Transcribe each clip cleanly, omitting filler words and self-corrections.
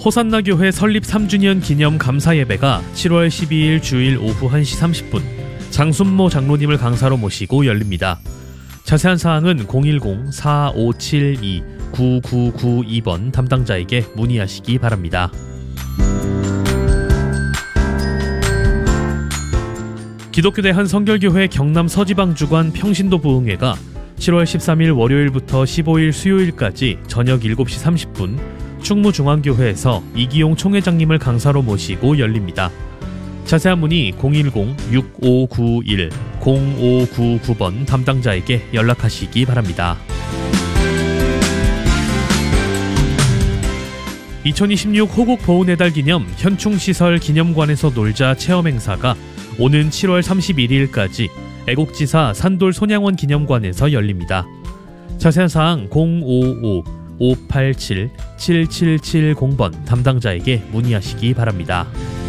호산나 교회 설립 3주년 기념 감사 예배가 7월 12일 주일 오후 1시 30분 장순모 장로님을 강사로 모시고 열립니다. 자세한 사항은 010-4572-9992번 담당자에게 문의하시기 바랍니다. 기독교대 한성결교회 경남 서지방 주관 평신도 부흥회가 7월 13일 월요일부터 15일 수요일까지 저녁 7시 30분 충무중앙교회에서 이기용 총회장님을 강사로 모시고 열립니다. 자세한 문의 010-6591-0599번 담당자에게 연락하시기 바랍니다. 2026 호국 보훈의 달 기념 현충시설 기념관에서 놀자 체험행사가 오는 7월 31일까지 애국지사 산돌 손양원 기념관에서 열립니다. 자세한 사항 055-587-7770번 담당자에게 문의하시기 바랍니다.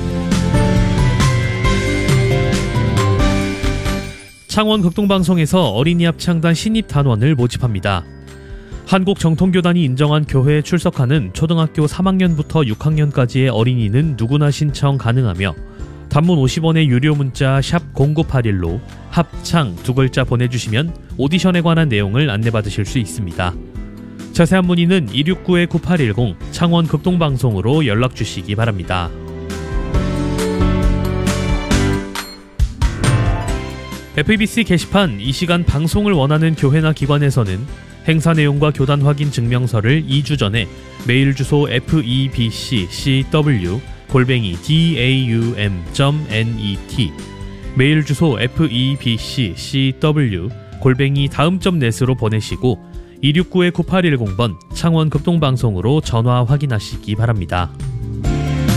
창원 극동방송에서 어린이 합창단 신입단원을 모집합니다. 한국정통교단이 인정한 교회에 출석하는 초등학교 3학년부터 6학년까지의 어린이는 누구나 신청 가능하며 단문 50원의 유료 문자 샵 0981로 합창 두 글자 보내주시면 오디션에 관한 내용을 안내받으실 수 있습니다. 자세한 문의는 269-9810 창원 극동방송으로 연락주시기 바랍니다. FEBC 게시판 이 시간 방송을 원하는 교회나 기관에서는 행사 내용과 교단 확인 증명서를 2주 전에 메일 주소 febccw@daum.net 메일 주소 febccw@daum.net으로 보내시고 269-9810번 창원 극동방송으로 전화 확인하시기 바랍니다.